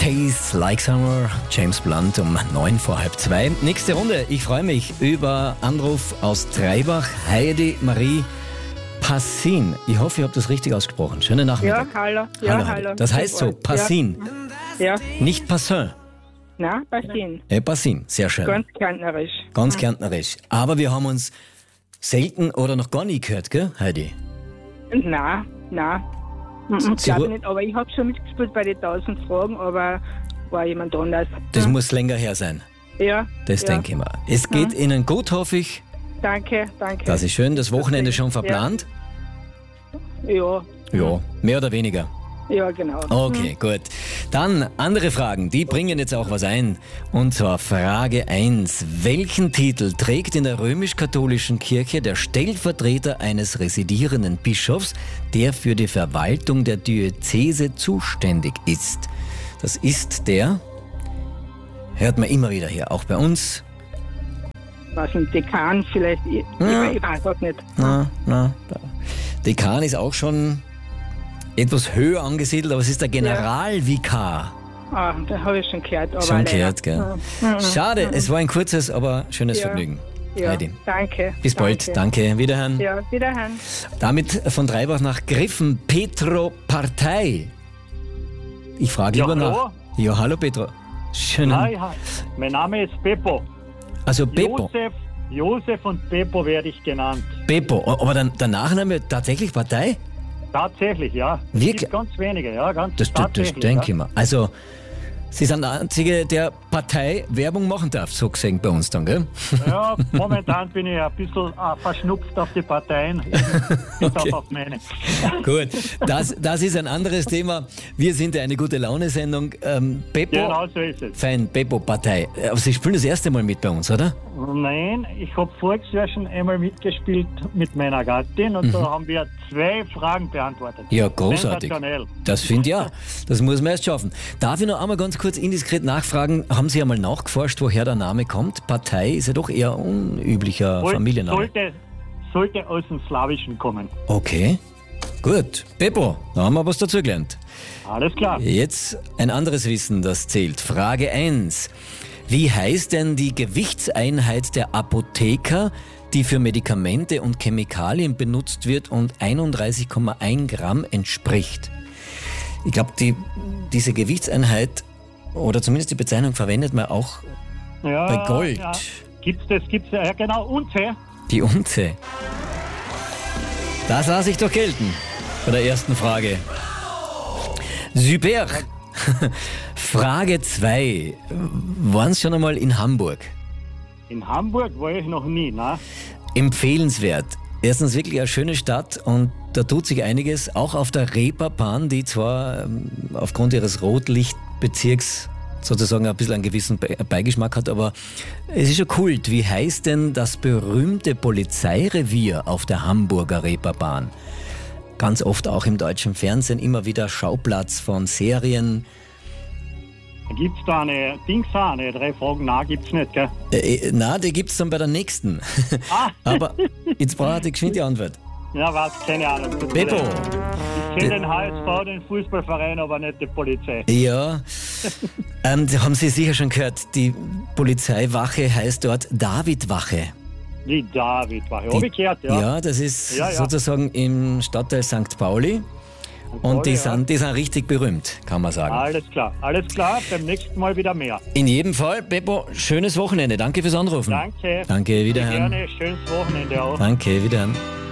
Tastes Like Summer, James Blunt um 2:09. Nächste Runde, ich freue mich über Anruf aus Treibach, Heidi Marie Passin. Ich hoffe, ich habe das richtig ausgesprochen. Schönen Nachmittag. Ja, hallo. Hallo, Hallo. Heidi. Das heißt so, Passin, Ja. nicht Passin. Na, Passin. Passin, sehr schön. Ganz kärntnerisch. Ganz kärntnerisch. Aber wir haben uns selten oder noch gar nie gehört, gell, Heidi? Na. Glaube ich nicht. Aber ich habe schon mitgespielt bei den 1000 Fragen, aber war jemand anders. Das muss länger her sein. Ja. Das denke ich mir. Es geht Ihnen gut, hoffe ich. Danke. Das ist schön. Das Wochenende schon verplant? Ja. Ja, mehr oder weniger. Ja, genau. Okay, gut. Dann andere Fragen, die bringen jetzt auch was ein. Und zwar Frage 1. Welchen Titel trägt in der römisch-katholischen Kirche der Stellvertreter eines residierenden Bischofs, der für die Verwaltung der Diözese zuständig ist? Das ist der, hört man immer wieder hier, auch bei uns. Was, ein Dekan vielleicht? Ich weiß auch nicht. Der Dekan ist auch schon etwas höher angesiedelt, aber es ist der Generalvikar. Ah, da habe ich schon gehört. Aber Schon gehört, gell? Schade, es war ein kurzes, aber schönes Vergnügen. Ja, Heidi. danke. Bis bald, danke. Wiederhören. Ja, wiederhören. Damit von Treibach nach Griffen, Petro Partei. Ich frage lieber nach. Hallo? Ja, hallo Petro. Schönen. Hi, mein Name ist Beppo. Also Beppo. Josef und Beppo werde ich genannt. Beppo, aber der Nachname tatsächlich Partei? Tatsächlich, ja. Wirklich? Es gibt ganz wenige, ja. Das denke ich mir. Also, Sie sind der Einzige, der Partei Werbung machen darf, so gesehen bei uns dann, gell? Ja, momentan bin ich ein bisschen verschnupft auf die Parteien. Ich Okay. auf meine. Gut, das ist ein anderes Thema. Wir sind ja eine gute Laune-Sendung. Beppo, Genau so ist es. fein, Beppo-Partei. Aber Sie spielen das erste Mal mit bei uns, oder? Nein, ich habe voriges Jahr schon einmal mitgespielt mit meiner Gattin und da haben wir 2 Fragen beantwortet. Ja, großartig. Sensationell. Das finde ich ja. Das muss man erst schaffen. Darf ich noch einmal ganz kurz indiskret nachfragen, haben Sie einmal nachgeforscht, woher der Name kommt? Partei ist ja doch eher unüblicher Familienname. Sollte aus dem Slawischen kommen. Okay, gut. Beppo, da haben wir was dazugelernt. Alles klar. Jetzt ein anderes Wissen, das zählt. Frage 1. Wie heißt denn die Gewichtseinheit der Apotheker, die für Medikamente und Chemikalien benutzt wird und 31,1 Gramm entspricht? Ich glaube, diese Gewichtseinheit oder zumindest die Bezeichnung verwendet man auch Ja, bei Gold. Ja. Gibt's, ja genau, Unze. Die Unze. Das lasse ich doch gelten bei der ersten Frage. Super. Frage 2. Waren Sie schon einmal in Hamburg? In Hamburg war ich noch nie, ne? Empfehlenswert. Erstens wirklich eine schöne Stadt und da tut sich einiges, auch auf der Reeperbahn, die zwar aufgrund ihres Rotlichtbezirks sozusagen ein bisschen einen gewissen Beigeschmack hat, aber es ist schon Kult. Wie heißt denn das berühmte Polizeirevier auf der Hamburger Reeperbahn? Ganz oft auch im deutschen Fernsehen immer wieder Schauplatz von Serien. Gibt's da eine 3 Fragen? Nein, gibt's nicht, gell? Die gibt's dann bei der nächsten. Aber jetzt brauche ich die geschwinde Antwort. Ja, was? Keine Ahnung. Beppo. Ich kenne den HSV, den Fußballverein, aber nicht die Polizei. Ja, haben Sie sicher schon gehört, die Polizeiwache heißt dort Davidwache. Die David-Wache. Habe ich gehört, ja. Ja, das ist Ja. sozusagen im Stadtteil St. Pauli. Und die sind richtig berühmt, kann man sagen. Alles klar, beim nächsten Mal wieder mehr. In jedem Fall, Beppo, schönes Wochenende. Danke fürs Anrufen. Danke. Danke, wiederhören. Gerne, schönes Wochenende auch. Danke, wiederhören.